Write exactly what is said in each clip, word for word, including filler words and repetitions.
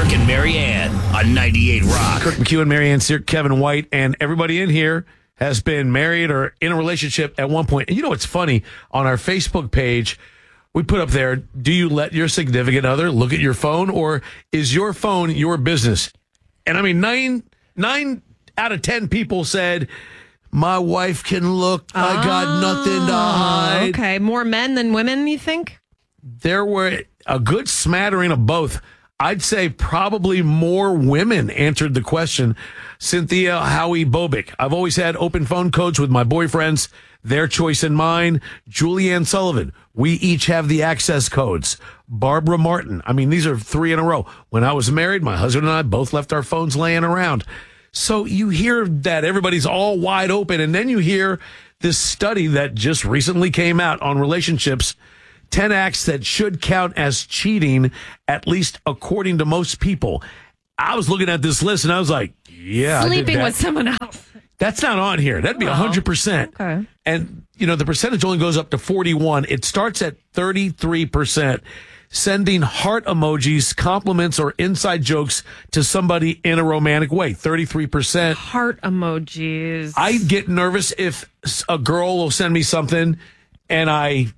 Kirk and Marianne on ninety-eight Rock. Kirk McHugh and Marianne Sear, Kevin White, and everybody in here has been married or in a relationship at one point. And you know what's funny? On our Facebook page, we put up there, do you let your significant other look at your phone, or is your phone your business? And I mean, nine nine out of ten people said, my wife can look. I got nothing to hide. Okay, more men than women, you think? There were a good smattering of both. I'd say probably more women answered the question. Cynthia Howie Bobick. I've always had open phone codes with my boyfriends, their choice and mine. Julianne Sullivan. We each have the access codes. Barbara Martin. I mean, these are three in a row. When I was married, my husband and I both left our phones laying around. So you hear that everybody's all wide open, and then you hear this study that just recently came out on relationships, ten acts that should count as cheating, at least according to most people. I was looking at this list, and I was like, yeah, Sleeping I did that. with someone else. That's not on here. That'd be Oh, one hundred percent. okay. And, you know, the percentage only goes up to forty-one. It starts at thirty-three percent. Sending heart emojis, compliments, or inside jokes to somebody in a romantic way. thirty-three percent. Heart emojis. I get nervous if a girl will send me something and I,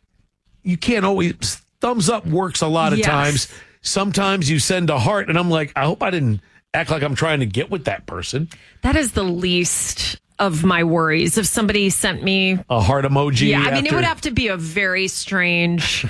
you can't always, thumbs up works a lot of Yes. times. Sometimes you send a heart and I'm like, I hope I didn't act like I'm trying to get with that person. That is the least of my worries. If somebody sent me A heart emoji. Yeah, I mean, it after- would have to be a very strange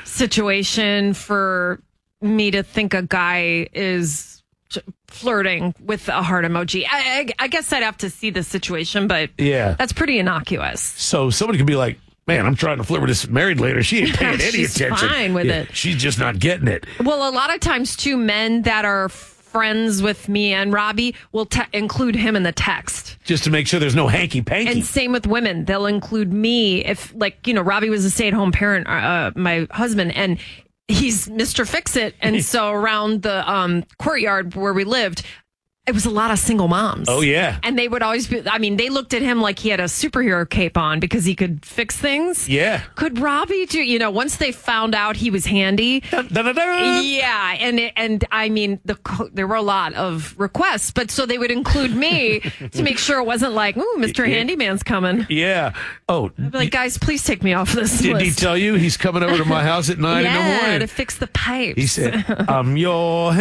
situation for me to think a guy is j- flirting with a heart emoji. I, I, I guess I'd have to see the situation, but Yeah. that's pretty innocuous. So somebody could be like, man, I'm trying to flirt with this married lady. She ain't paying any She's attention. fine with Yeah, it. She's just not getting it. Well, a lot of times, too, men that are friends with me and Robbie will te- include him in the text. Just to make sure there's no hanky-panky. And same with women. They'll include me if, like, you know, Robbie was a stay-at-home parent, uh, my husband, and he's Mister Fix-It. And so around the um, courtyard where we lived, it was a lot of single moms. Oh, yeah. And they would always be, I mean, they looked at him like he had a superhero cape on because he could fix things. Yeah. Could Robbie do, you know, once they found out he was handy. Dun, dun, dun, dun. Yeah. And, it, and I mean, the co- there were a lot of requests, but so they would include me to make sure it wasn't like, ooh, Mister Yeah. Handyman's coming. Yeah. Oh, I'd be like, guys, please take me off this did list. he tell you he's coming over to my house at nine in the yeah, morning? to fix the pipes. He said, I'm your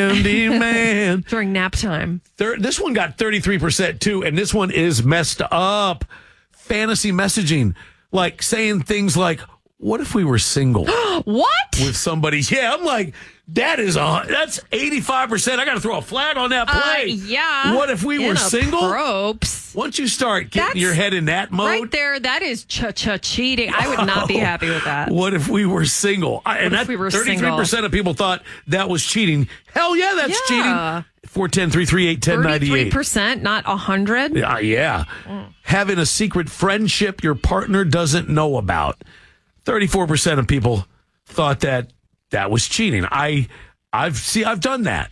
handyman. During nap time. There, this one got thirty-three percent too, and this one is messed up. Fantasy messaging, like saying things like, what if we were single What? with somebody? Yeah, I'm like, that is a, that's eighty-five percent. I got to throw a flag on that Uh, play. yeah. What if we were single? Inappropriate. Once you start getting That's your head in that mode, Right there, that is cha-cha cheating. I would not be happy with that. what if we were single? I, and if that we were thirty-three percent of people thought that was cheating. Hell yeah, that's Yeah. cheating. four one zero, three three eight, one zero nine thirty-three eight. percent, not one hundred. Uh, yeah. Having a secret friendship your partner doesn't know about. thirty-four percent of people thought that that was cheating. I, I've see, I've done that.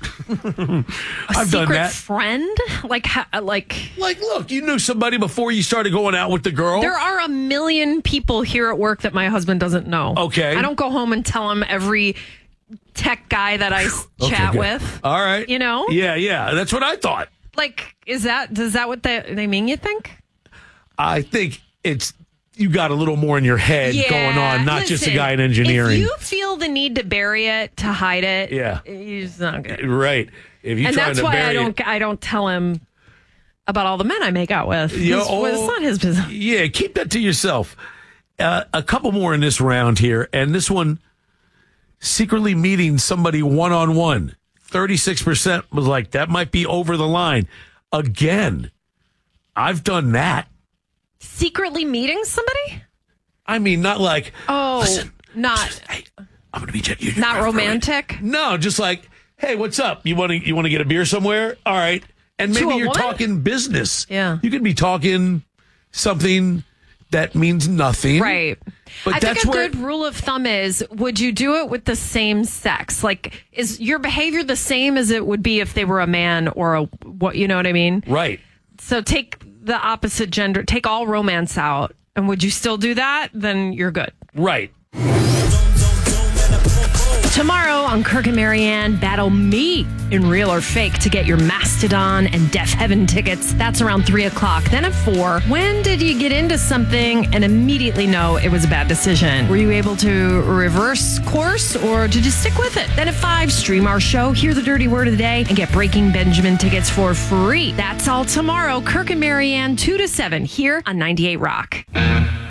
I've done Secret that. friend? Like, ha- like Like, look, you knew somebody before you started going out with the girl. there are a million people here at work that my husband doesn't know. Okay. I don't go home and tell him every tech guy that I s- Okay, chat good. with. All right. You know? Yeah, yeah. That's what I thought. Like, is that, does that what they, they mean, you think? I think it's you got a little more in your head going on, not just a listen, guy in engineering. If you feel the need to bury it, to hide it, Yeah. it's not good. Right. If you And trying that's to why bury I it- don't I don't tell him about all the men I make out with. Yo, It's, well, it's oh, not his business. Yeah, keep that to yourself. Uh, a couple more in this round here, and this one, secretly meeting somebody one-on-one. thirty-six percent was like, that might be over the line. Again, I've done that. Secretly meeting somebody? I mean, not like, Oh, listen, not hey, I'm going to meet you. you not you're romantic. No, just like, hey, what's up? You want to you want to get a beer somewhere? All right. And To maybe a you're woman? talking business. Yeah. You could be talking something that means nothing. Right. But I that's think a where good rule of thumb is: would you do it with the same sex? Like, is your behavior the same as it would be if they were a man or a what? You know what I mean? right. So take the opposite gender, take all romance out, and would you still do that? Then you're good. Right. Tomorrow on Kirk and Marianne, battle me in Real or Fake to get your Mastodon and Deaf Heaven tickets. That's around three o'clock. Then at four, when did you get into something and immediately know it was a bad decision? Were you able to reverse course or did you stick with it? Then at five, stream our show, hear the dirty word of the day, and get Breaking Benjamin tickets for free. That's all tomorrow. Kirk and Marianne, two to seven, here on ninety-eight Rock.